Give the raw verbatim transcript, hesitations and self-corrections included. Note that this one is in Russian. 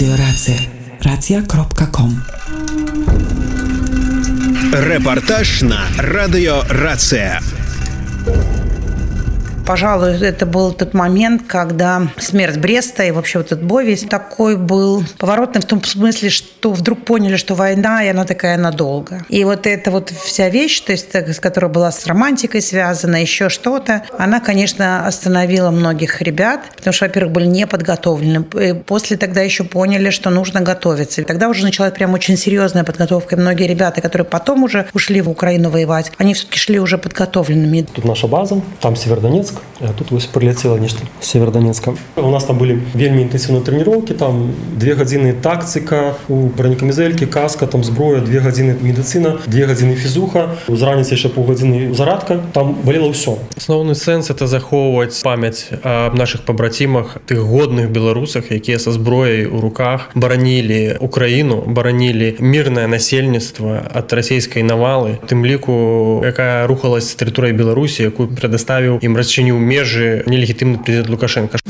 Рація. Рація крапка ком. Репортаж на радио «Рация». Пожалуй, это был тот момент, когда смерть Бреста и вообще вот этот бой весь такой был поворотный в том смысле, что вдруг поняли, что война, и она такая надолго. И вот эта вот вся вещь, то есть, с которой была с романтикой связана, еще что-то, она, конечно, остановила многих ребят, потому что, во-первых, были не подготовлены. И после тогда еще поняли, что нужно готовиться. И тогда уже началась прям очень серьезная подготовка. И многие ребята, которые потом уже ушли в Украину воевать, они все-таки шли уже подготовленными. Тут наша база, там Северодонецк. Тут ось прилетело нечто з Северодонецка. У нас там були вельми інтенсивні тренування, там дві години тактика, у бронекамізельки, каска, там зброя, дві години медицина, дві години фізуха, зраніці ще півгодини зарадка, там боліло все. Основний сенс – це заховувати пам'ять об наших побратимах, тих годних білорусах, які зі зброєю у руках боронили Україну, боронили мирне насельництво від російської навали, тим ліку, яка рухалась з території Білорусі, яку предоставив їм розчинив межі нелегітимний президент Лукашенко.